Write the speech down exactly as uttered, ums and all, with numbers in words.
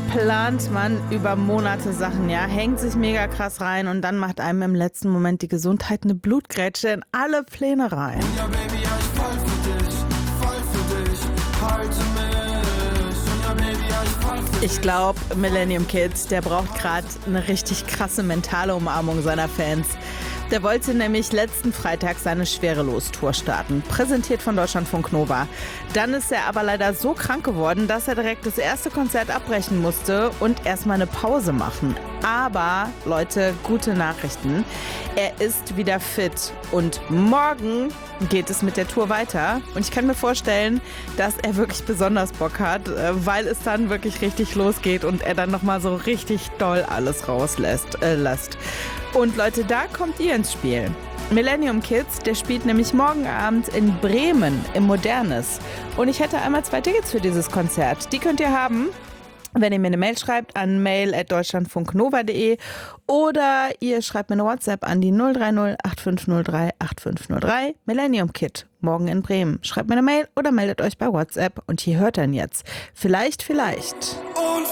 plant man über Monate Sachen, ja, hängt sich mega krass rein und dann macht einem im letzten Moment die Gesundheit eine Blutgrätsche in alle Pläne rein. Ja, Baby, ja, ich fall für dich, fall für dich, halte mich. Und ja, Baby, ja, ich fall für dich. Ich glaube, Millennium Kid, der braucht gerade eine richtig krasse mentale Umarmung seiner Fans. Der wollte nämlich letzten Freitag seine Schwerelos-Tour starten, präsentiert von Deutschlandfunk Nova. Dann ist er aber leider so krank geworden, dass er direkt das erste Konzert abbrechen musste und erstmal eine Pause machen. Aber, Leute, gute Nachrichten. Er ist wieder fit und morgen geht es mit der Tour weiter. Und ich kann mir vorstellen, dass er wirklich besonders Bock hat, weil es dann wirklich richtig losgeht und er dann nochmal so richtig doll alles rauslässt. Äh, lässt. Und Leute, da kommt ihr ins Spiel. Millennium Kids, der spielt nämlich morgen Abend in Bremen im Modernes. Und ich hätte einmal zwei Tickets für dieses Konzert. Die könnt ihr haben, wenn ihr mir eine Mail schreibt an mail at deutschlandfunknova punkt de oder ihr schreibt mir eine WhatsApp an die null drei null acht fünf null drei acht fünf null drei. Millennium Kid, morgen in Bremen. Schreibt mir eine Mail oder meldet euch bei WhatsApp. Und hier hört ihr ihn jetzt. Vielleicht, vielleicht.